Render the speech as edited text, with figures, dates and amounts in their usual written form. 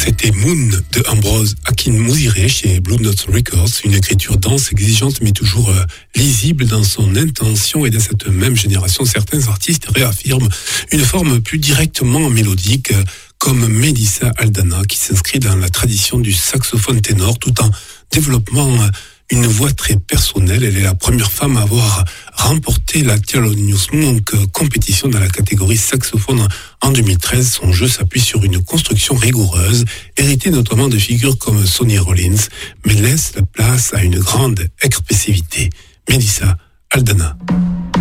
C'était Moon de Ambrose Akinmusire chez Blue Note Records, une écriture dense, exigeante mais toujours lisible dans son intention, et dans cette même génération, certains artistes réaffirment une forme plus directement mélodique, comme Melissa Aldana, qui s'inscrit dans la tradition du saxophone ténor tout en développant une voix très personnelle. Elle est la première femme à avoir remporté la Thelonious Monk compétition dans la catégorie saxophone en 2013. Son jeu s'appuie sur une construction rigoureuse, héritée notamment de figures comme Sonny Rollins, mais laisse la place à une grande expressivité. Melissa Aldana.